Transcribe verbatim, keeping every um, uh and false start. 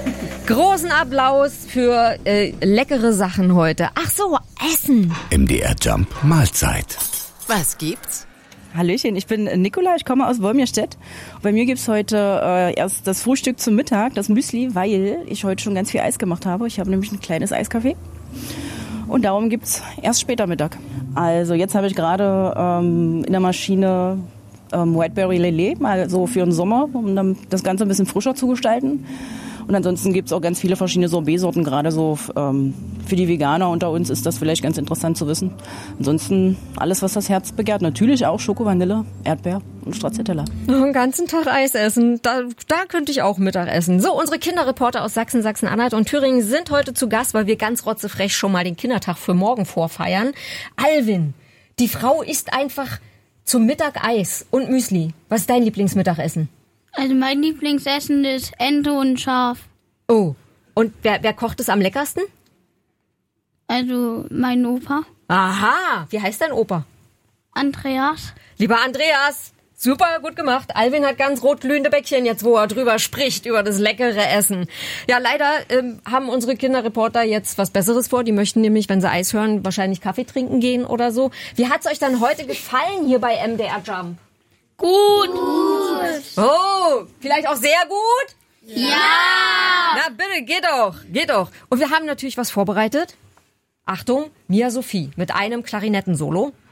Großen Applaus für äh, leckere Sachen heute. Ach so, Essen. M D R Jump Mahlzeit. Was gibt's? Hallöchen, ich bin Nicola, ich komme aus Wolmirstedt. Bei mir gibt's heute äh, erst das Frühstück zum Mittag, das Müsli, weil ich heute schon ganz viel Eis gemacht habe. Ich habe nämlich ein kleines Eiscafé und darum gibt's erst später Mittag. Also jetzt habe ich gerade ähm, in der Maschine ähm, Whiteberry Lele, mal so für den Sommer, um dann das Ganze ein bisschen frischer zu gestalten. Und ansonsten gibt's auch ganz viele verschiedene Sorbet-Sorten, gerade so ähm, für die Veganer unter uns ist das vielleicht ganz interessant zu wissen. Ansonsten alles, was das Herz begehrt. Natürlich auch Schoko, Vanille, Erdbeer und Stracciatella. Den ganzen Tag Eis essen, da, da könnte ich auch Mittag essen. So, unsere Kinderreporter aus Sachsen, Sachsen-Anhalt und Thüringen sind heute zu Gast, weil wir ganz rotzefrech schon mal den Kindertag für morgen vorfeiern. Alvin, die Frau isst einfach zum Mittag Eis und Müsli. Was ist dein Lieblingsmittagessen? Also mein Lieblingsessen ist Ente und Schaf. Oh, und wer, wer kocht es am leckersten? Also mein Opa. Aha, wie heißt dein Opa? Andreas. Lieber Andreas, super gut gemacht. Alvin hat ganz rot glühende Bäckchen jetzt, wo er drüber spricht, über das leckere Essen. Ja, leider ähm, haben unsere Kinderreporter jetzt was Besseres vor. Die möchten nämlich, wenn sie Eis hören, wahrscheinlich Kaffee trinken gehen oder so. Wie hat's euch dann heute gefallen hier bei M D R Jump? Gut. Oh, vielleicht auch sehr gut? Ja. Na bitte, geht doch, geht doch. Und wir haben natürlich was vorbereitet. Achtung, Mia Sophie mit einem Klarinettensolo.